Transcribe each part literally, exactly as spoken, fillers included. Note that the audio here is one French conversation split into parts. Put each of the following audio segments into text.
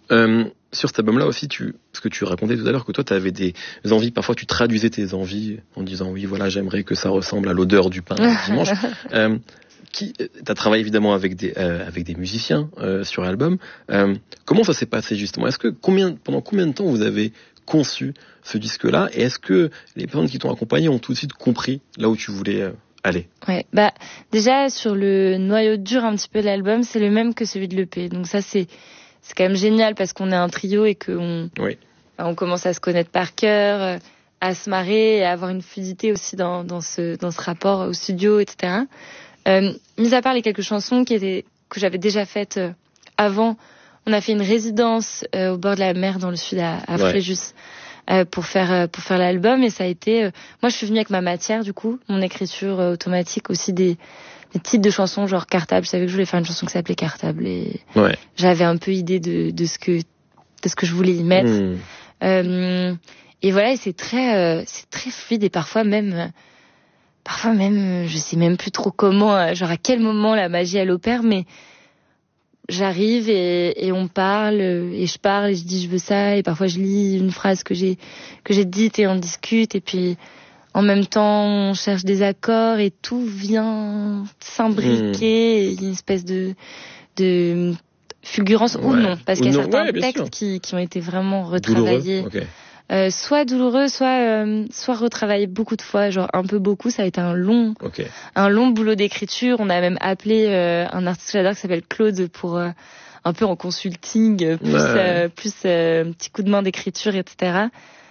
Euh, sur cet album-là aussi, tu, ce que tu racontais tout à l'heure, que toi, tu avais des envies, parfois tu traduisais tes envies en disant oui, voilà, j'aimerais que ça ressemble à l'odeur du pain dimanche. euh, qui, t'as travaillé évidemment avec des, euh, avec des musiciens euh, sur l'album. Euh, comment ça s'est passé justement? Est-ce que combien, pendant combien de temps vous avez conçu ce disque-là? Et est-ce que les personnes qui t'ont accompagné ont tout de suite compris là où tu voulais euh, aller? Ouais, bah déjà sur le noyau dur un petit peu de l'album, c'est le même que celui de l'E P. Donc ça c'est c'est quand même génial parce qu'on est un trio et qu'on oui. bah, on commence à se connaître par cœur, à se marrer et à avoir une fluidité aussi dans dans ce dans ce rapport au studio, et cetera. Euh, mis à part les quelques chansons qui étaient que j'avais déjà faites euh, avant, on a fait une résidence euh, au bord de la mer dans le sud à, à Ouais. Fréjus euh, pour faire euh, pour faire l'album et ça a été. Euh, moi, je suis venue avec ma matière du coup, mon écriture euh, automatique, aussi des des titres de chansons genre Cartable. Je savais que je voulais faire une chanson qui s'appelait Cartable et ouais. j'avais un peu idée de de ce que de ce que je voulais y mettre. Mmh. Euh, et voilà, et c'est très euh, c'est très fluide et parfois même parfois même je sais même plus trop comment, genre à quel moment la magie elle opère, mais j'arrive et, et on parle et je parle et je dis je veux ça et parfois je lis une phrase que j'ai que j'ai dite et on discute et puis en même temps on cherche des accords et tout vient s'imbriquer, mmh. une espèce de de fulgurance ouais. ou non parce qu'il y a non, certains ouais, textes qui qui ont été vraiment retravaillés. Okay. Euh, soit douloureux, soit euh, soit retravaillé beaucoup de fois, genre un peu beaucoup. Ça a été un long, okay. un long boulot d'écriture. On a même appelé euh, un artiste que j'adore qui s'appelle Claude pour euh, un peu en consulting, plus ouais. euh, plus euh, un petit coup de main d'écriture, et cetera.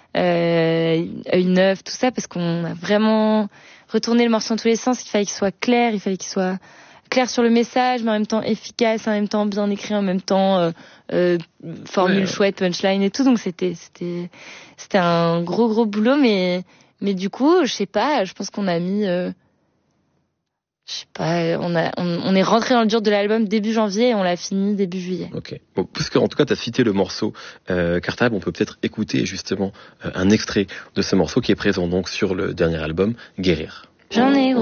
Euh, une œuvre, tout ça, parce qu'on a vraiment retourné le morceau dans tous les sens. Il fallait qu'il soit clair, il fallait qu'il soit clair sur le message, mais en même temps efficace, en même temps bien écrit, en même temps euh, euh, formule ouais. chouette, punchline et tout. Donc c'était c'était c'était un gros gros boulot, mais mais du coup, je sais pas, je pense qu'on a mis, euh, je sais pas, on a on, on est rentré dans le dur de l'album début janvier et on l'a fini début juillet. Ok. Bon, puisque en tout cas t'as cité le morceau euh, Cartable, on peut peut-être écouter justement euh, un extrait de ce morceau qui est présent donc sur le dernier album Guérir. J'en ai